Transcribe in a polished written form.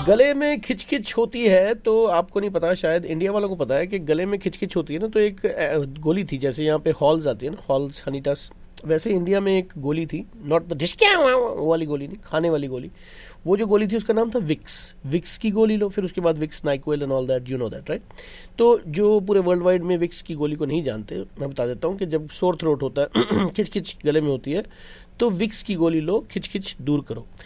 गले में खिचखिच होती है तो आपको नहीं पता, शायद इंडिया वालों को पता है कि गले में खिचखिच होती है ना, तो एक गोली थी, जैसे यहाँ पे हॉल्स आती है ना, हॉल्स हनीटास, वैसे इंडिया में एक गोली थी, नॉट द डिस्क्या वो वाली गोली नहीं, खाने वाली गोली। वो जो गोली थी उसका नाम था विक्स। विक्स की गोली लो, फिर उसके बाद Vicks नाइक्वेल and all that, you know that right. तो जो पूरे वर्ल्ड वाइड में विक्स की गोली को नहीं जानते, मैं बता देता हूँ कि जब सोर थ्रोट होता है, खिचखिच गले में होती है, तो विक्स की गोली लो, खिचखिच दूर करो।